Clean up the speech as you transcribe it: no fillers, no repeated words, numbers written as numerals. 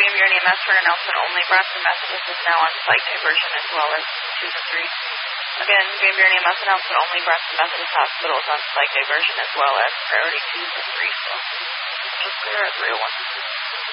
Van Buren EMS for an announcement only. Bronson Methodist is now on site diversion as well as 2 to 3. Again, Van Buren EMS announcement only. Bronson Methodist Hospital is on site diversion as well as priority 2 to 3. So just there at 301.